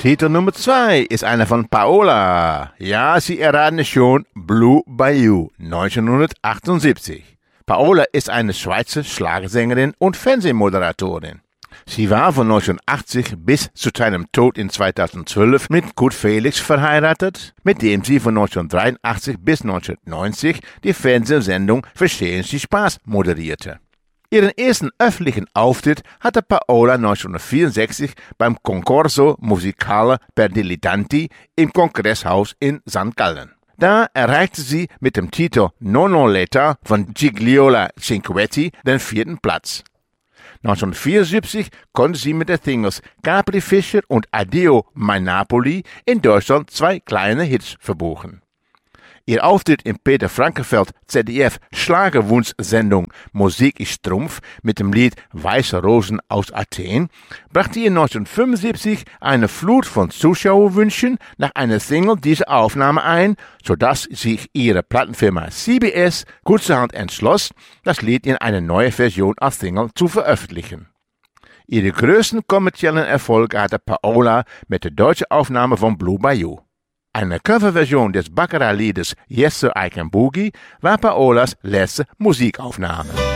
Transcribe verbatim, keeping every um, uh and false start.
Titel Nummer zwei ist einer von Paola. Ja, Sie erraten es schon, Blue Bayou, neunzehnhundertachtundsiebzig. Paola ist eine Schweizer Schlagersängerin und Fernsehmoderatorin. Sie war von neunzehnhundertachtzig bis zu seinem Tod in zweitausendzwölf mit Kurt Felix verheiratet, mit dem sie von neunzehnhundertdreiundachtzig bis neunzehnhundertneunzig die Fernsehsendung Verstehen Sie Spaß moderierte. Ihren ersten öffentlichen Auftritt hatte Paola neunzehnhundertvierundsechzig beim Concorso Musicale per Dilettanti im Kongresshaus in Sankt Gallen. Da erreichte sie mit dem Titel Non non l'età von Gigliola Cinquetti den vierten Platz. neunzehnhundertvierundsiebzig konnte sie mit den Singles Capri Fischer und Addio Mein Napoli in Deutschland zwei kleine Hits verbuchen. Ihr Auftritt im Peter Frankenfeld Z D F Schlagerwunschsendung Musik ist Trumpf mit dem Lied Weiße Rosen aus Athen brachte ihr neunzehnhundertfünfundsiebzig eine Flut von Zuschauerwünschen nach einer Single dieser Aufnahme ein, sodass sich ihre Plattenfirma C B S kurzerhand entschloss, das Lied in eine neue Version als Single zu veröffentlichen. Ihre größten kommerziellen Erfolge hatte Paola mit der deutschen Aufnahme von Blue Bayou. Eine Coverversion des Baccarat-Liedes Yes Sir I Can Boogie war Paolas letzte Musikaufnahme.